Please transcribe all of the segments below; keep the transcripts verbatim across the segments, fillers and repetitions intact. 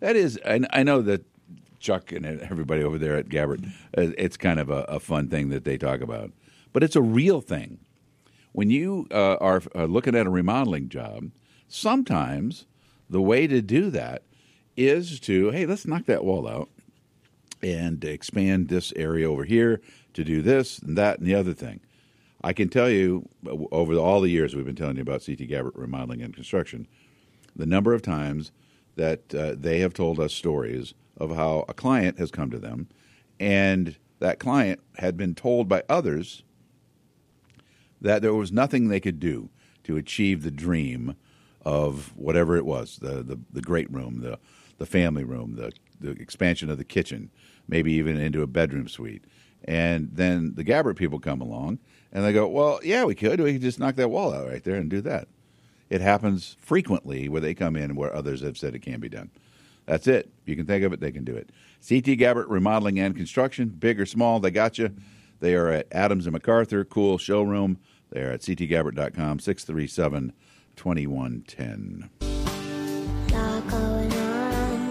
that is, I, I know that Chuck and everybody over there at Gabbert, uh, it's kind of a, a fun thing that they talk about, but it's a real thing. When you uh, are uh, looking at a remodeling job, sometimes the way to do that is to, hey, let's knock that wall out and expand this area over here to do this and that and the other thing. I can tell you, over all the years we've been telling you about C T Gabbert Remodeling and Construction, the number of times that uh, they have told us stories of how a client has come to them and that client had been told by others that there was nothing they could do to achieve the dream of whatever it was, the the, the great room, the, the family room, the, the expansion of the kitchen, maybe even into a bedroom suite. And then the Gabbert people come along, and they go, well, yeah, we could. We could just knock that wall out right there and do that. It happens frequently where they come in where others have said it can be done. That's it. If you can think of it, they can do it. C T Gabbert Remodeling and Construction, big or small, they got you. They are at Adams and MacArthur, cool showroom. They are at c t gabbert dot com, six three seven, two one one zero. Lot going on.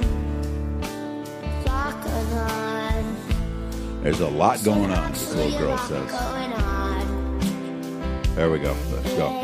Lot going on. There's a lot going on, this little girl says. Going on. There we go. Let's go.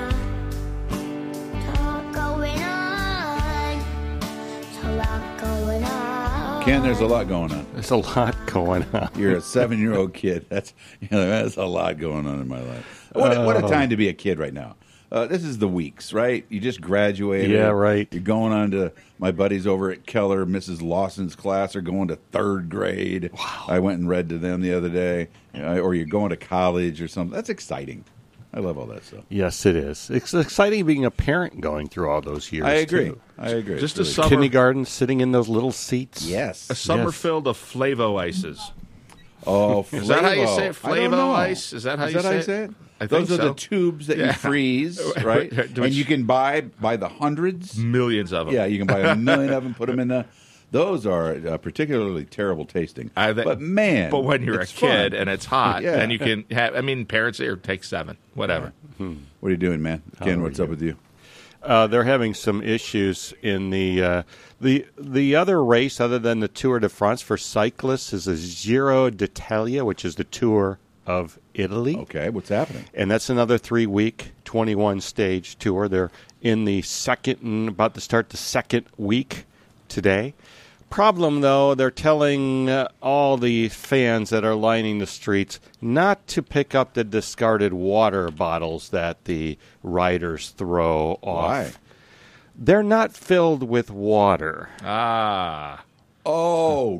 Talk going on. There's a lot going on. Ken, there's a lot going on. There's a lot going on. You're a seven-year-old kid. That's you know, that's a lot going on in my life. What a, what a time to be a kid right now. Uh, this is the weeks, right? You just graduated. Yeah, right. You're going on to my buddies over at Keller, Missus Lawson's class are going to third grade. Wow. I went and read to them the other day. You know, or you're going to college or something. That's exciting. I love all that stuff. Yes, it is. It's exciting being a parent going through all those years. I agree. Too. I agree. Just It's a really summer, Kindergarten, sitting in those little seats. Yes. a summer Yes. filled of Flavo ices. Oh, Is that how you Flavo. say it? I don't Flavo know. ice? Is that how Is you that say how you it? say it? I Those think are so. the tubes that Yeah. you freeze, right? Which- and you can buy by the hundreds. Millions of them. Yeah, you can buy a million of them, put them in the. Those are uh, particularly terrible tasting. I think- but man, But when you're a it's kid fun. and it's hot, Yeah. and you can have, I mean, parents here take seven, whatever. What are you doing, man? Ken, are what's you? up with you? Uh, they're having some issues in the uh, the the other race other than the Tour de France for cyclists is the Giro d'Italia, which is the Tour of Italy. Okay, what's happening? And that's another three-week, twenty-one stage tour. They're in the second and about to start the second week today. Problem, though, they're telling uh, all the fans that are lining the streets not to pick up the discarded water bottles that the riders throw off. Why? They're not filled with water. Ah. Oh,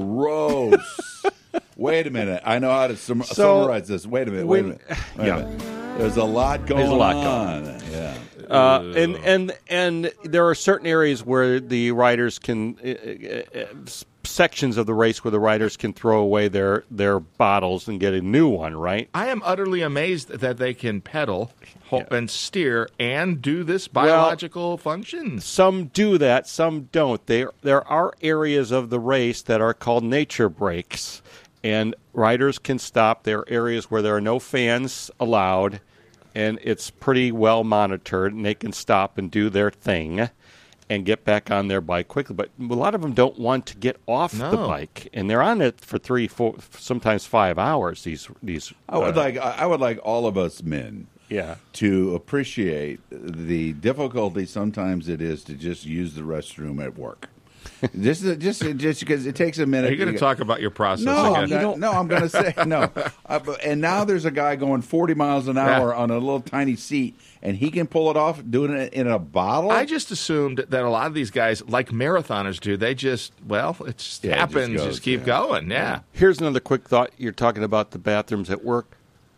gross! Wait a minute. I know how to sum- So, summarize this. Wait a minute. Wait a when- minute. Wait yeah. a minute. There's a lot going There's a lot on. going Yeah. Uh, and and and there are certain areas where the riders can uh, uh, uh, sections of the race where the riders can throw away their their bottles and get a new one. Right? I am utterly amazed that they can pedal ho- Yeah. and steer and do this biological function. Some do that, some don't. There there are areas of the race that are called nature breaks, and riders can stop. There are areas where there are no fans allowed, and it's pretty well monitored, and they can stop and do their thing and get back on their bike quickly. But a lot of them don't want to get off the No. bike, and they're on it for three, four, sometimes five hours. These these. I would uh, like. I would like all of us men. Yeah. To appreciate the difficulty sometimes it is to just use the restroom at work. just, just, just because it takes a minute. Are you going to get- talk about your process No, I'm again? not, no, I'm going to say no. Uh, but- and now there's a guy going forty miles an hour on a little tiny seat, and he can pull it off doing it in a bottle. I just assumed that a lot of these guys, like marathoners do, they just, well, it just Yeah, it just happens. Just, goes, keep yeah. going. Yeah. Here's another quick thought. You're talking about the bathrooms at work.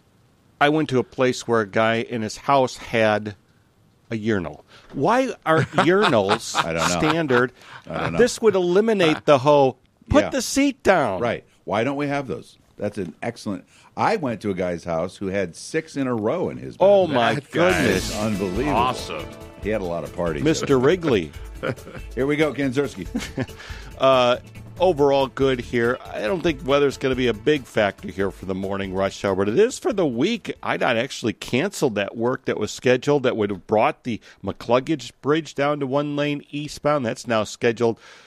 I went to a place where a guy in his house had a urinal. Why aren't urinals I don't know. standard? I don't know. This would eliminate the whole put Yeah. the seat down. Right. Why don't we have those? That's an excellent. I went to a guy's house who had six in a row in his Oh, bathroom. my That guy goodness. It's unbelievable. Awesome. He had a lot of parties. Mister Wrigley. Here we go, Ken Zerski. Uh, overall good here. I don't think weather's going to be a big factor here for the morning rush hour, but it is for the week. I would actually canceled that work that was scheduled that would have brought the McCluggage Bridge down to one lane eastbound. That's now scheduled